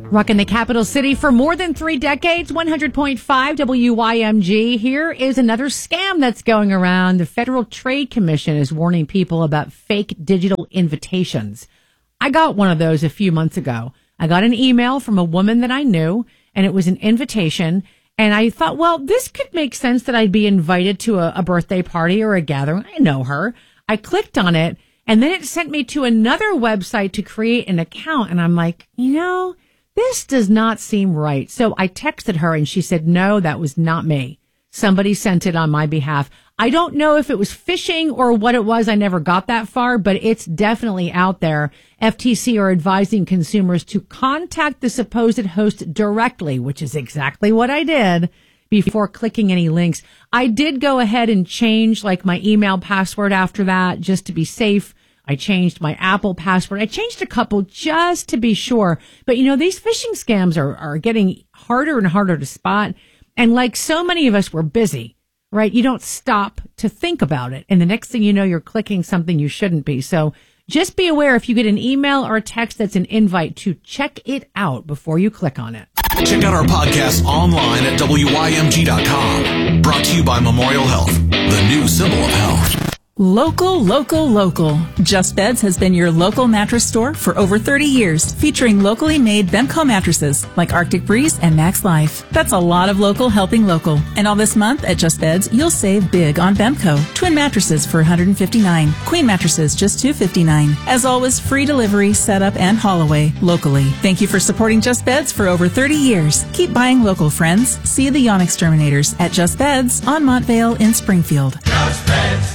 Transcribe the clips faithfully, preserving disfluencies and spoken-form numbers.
Rocking the capital city for more than three decades, one hundred point five W Y M G. Here is another scam that's going around. The Federal Trade Commission is warning people about fake digital invitations. I got one of those a few months ago. I got an email from a woman that I knew, and it was an invitation. And I thought, well, this could make sense that I'd be invited to a, a birthday party or a gathering. I know her. I clicked on it, and then it sent me to another website to create an account. And I'm like, you know, this does not seem right. So I texted her and she said, no, that was not me. Somebody sent it on my behalf. I don't know if it was phishing or what it was. I never got that far, but it's definitely out there. F T C are advising consumers to contact the supposed host directly, which is exactly what I did before clicking any links. I did go ahead and change like my email password after that just to be safe. I changed my Apple password. I changed a couple just to be sure. But, you know, these phishing scams are, are getting harder and harder to spot. And like so many of us, we're busy, right? You don't stop to think about it. And the next thing you know, you're clicking something you shouldn't be. So just be aware if you get an email or a text that's an invite to check it out before you click on it. Check out our podcast online at W Y M G dot com. Brought to you by Memorial Health, the new symbol of health. Local, local, local. Just Beds has been your local mattress store for over thirty years, featuring locally made Bemco mattresses like Arctic Breeze and Max Life. That's a lot of local helping local. And all this month at Just Beds, you'll save big on Bemco. Twin mattresses for one hundred fifty-nine dollars. Queen mattresses just two hundred fifty-nine dollars. As always, free delivery, setup, and haul away locally. Thank you for supporting Just Beds for over thirty years. Keep buying local, friends. See the Yawn Exterminators at Just Beds on Montvale in Springfield. Just Beds.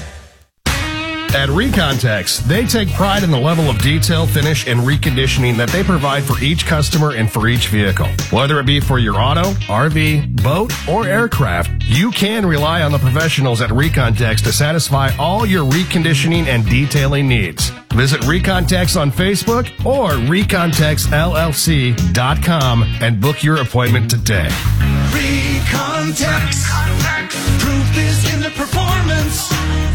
At Recontex, they take pride in the level of detail, finish, and reconditioning that they provide for each customer and for each vehicle. Whether it be for your auto, R V, boat, or aircraft, you can rely on the professionals at Recontex to satisfy all your reconditioning and detailing needs. Visit Recontex on Facebook or Recontex L L C dot com and book your appointment today. Recontex. Proof is in the performance.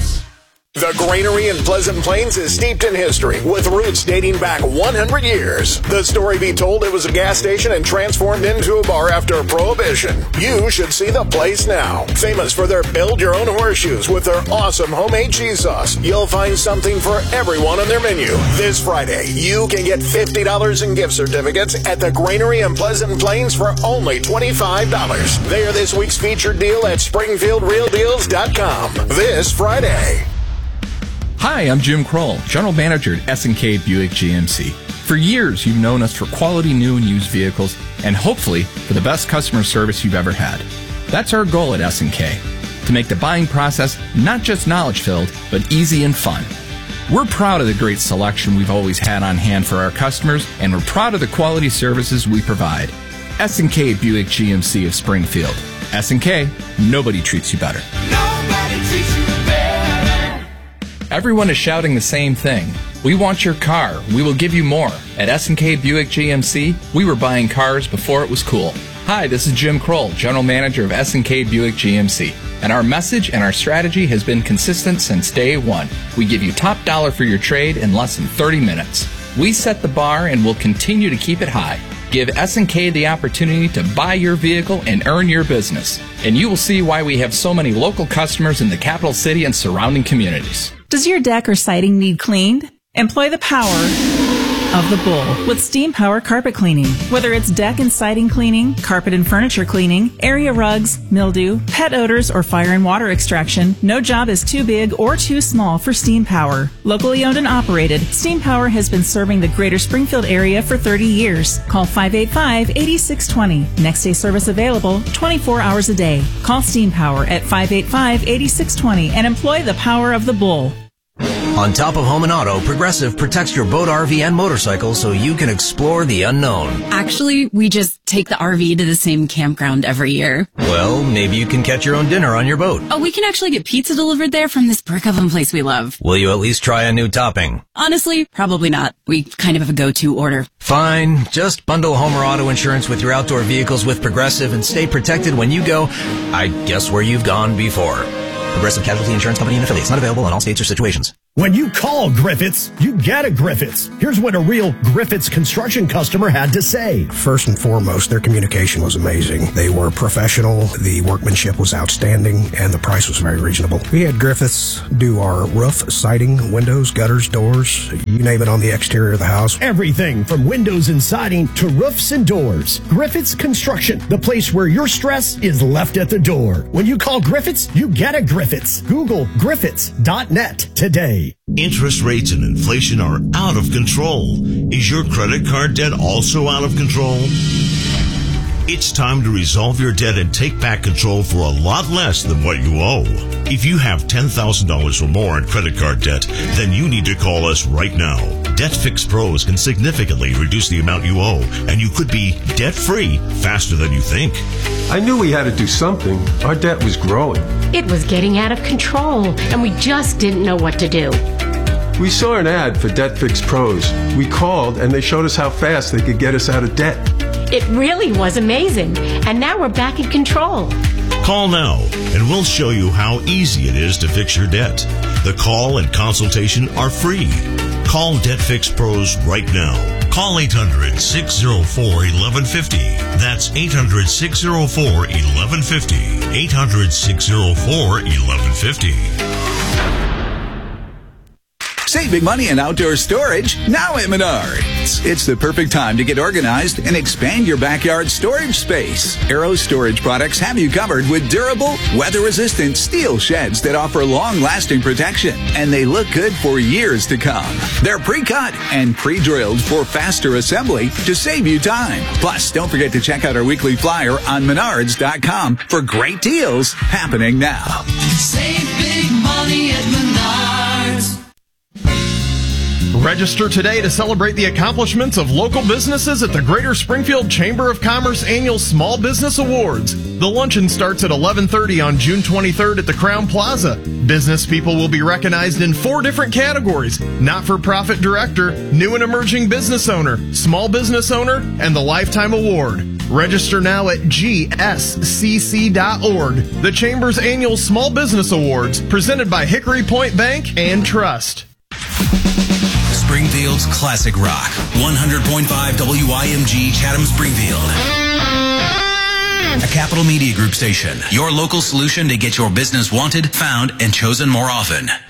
The Granary in Pleasant Plains is steeped in history, with roots dating back one hundred years. The story be told, it was a gas station and transformed into a bar after Prohibition. You should see the place now. Famous for their build-your-own horseshoes with their awesome homemade cheese sauce, you'll find something for everyone on their menu. This Friday, you can get fifty dollars in gift certificates at the Granary in Pleasant Plains for only twenty-five dollars. They are this week's featured deal at Springfield Real Deals dot com. This Friday. Hi, I'm Jim Kroll, General Manager at S and K Buick G M C. For years, you've known us for quality new and used vehicles, and hopefully for the best customer service you've ever had. That's our goal at S and K, to make the buying process not just knowledge-filled, but easy and fun. We're proud of the great selection we've always had on hand for our customers, and we're proud of the quality services we provide. S and K Buick G M C of Springfield. S and K, nobody treats you better. Nobody treats you better. Everyone is shouting the same thing. We want your car. We will give you more. At S and K Buick G M C, we were buying cars before it was cool. Hi, this is Jim Kroll, General Manager of S and K Buick G M C. And our message and our strategy has been consistent since day one. We give you top dollar for your trade in less than thirty minutes. We set the bar and will continue to keep it high. Give S and K the opportunity to buy your vehicle and earn your business. And you will see why we have so many local customers in the capital city and surrounding communities. Does your deck or siding need cleaned? Employ the power of the Bull with Steam Power Carpet Cleaning. Whether it's deck and siding cleaning, carpet and furniture cleaning, area rugs, mildew, pet odors, or fire and water extraction, no job is too big or too small for Steam Power. Locally owned and operated, Steam Power has been serving the greater Springfield area for thirty years. Call five eight five, eight six two zero. Next day service available twenty-four hours a day. Call Steam Power at five eight five, eight six two zero and employ the power of the Bull. On top of home and auto, Progressive protects your boat, R V, and motorcycle so you can explore the unknown. Actually, we just take the R V to the same campground every year. Well, maybe you can catch your own dinner on your boat. Oh, we can actually get pizza delivered there from this brick oven place we love. Will you at least try a new topping? Honestly, probably not. We kind of have a go-to order. Fine. Just bundle home or auto insurance with your outdoor vehicles with Progressive and stay protected when you go, I guess, where you've gone before. Progressive Casualty Insurance Company and affiliates. Not available in all states or situations. When you call Griffiths, you get a Griffiths. Here's what a real Griffiths construction customer had to say. First and foremost, their communication was amazing. They were professional, the workmanship was outstanding, and the price was very reasonable. We had Griffiths do our roof, siding, windows, gutters, doors, you name it on the exterior of the house. Everything from windows and siding to roofs and doors. Griffiths Construction, the place where your stress is left at the door. When you call Griffiths, you get a Griffiths. Google griffiths dot net today. Interest rates and inflation are out of control. Is your credit card debt also out of control? It's time to resolve your debt and take back control for a lot less than what you owe. If you have ten thousand dollars or more in credit card debt, then you need to call us right now. Debt Fix Pros can significantly reduce the amount you owe, and you could be debt-free faster than you think. I knew we had to do something. Our debt was growing. It was getting out of control, and we just didn't know what to do. We saw an ad for Debt Fix Pros. We called, and they showed us how fast they could get us out of debt. It really was amazing, and now we're back in control. Call now, and we'll show you how easy it is to fix your debt. The call and consultation are free. Call Debt Fix Pros right now. Call eight hundred, six oh four, eleven fifty. That's eight hundred, six oh four, eleven fifty. eight hundred, six oh four, eleven fifty. Save big money on outdoor storage now at Menards. It's the perfect time to get organized and expand your backyard storage space. Arrow Storage products have you covered with durable, weather-resistant steel sheds that offer long-lasting protection, and they look good for years to come. They're pre-cut and pre-drilled for faster assembly to save you time. Plus, don't forget to check out our weekly flyer on menards dot com for great deals happening now. Save big money at Menards. Register today to celebrate the accomplishments of local businesses at the Greater Springfield Chamber of Commerce Annual Small Business Awards. The luncheon starts at eleven thirty on June twenty-third at the Crown Plaza. Business people will be recognized in four different categories: not-for-profit director, new and emerging business owner, small business owner, and the Lifetime Award. Register now at G S C C dot org. The Chamber's Annual Small Business Awards, presented by Hickory Point Bank and Trust. Springfield's classic rock. one hundred point five W I M G Chatham Springfield. A Capital Media Group station. Your local solution to get your business wanted, found, and chosen more often.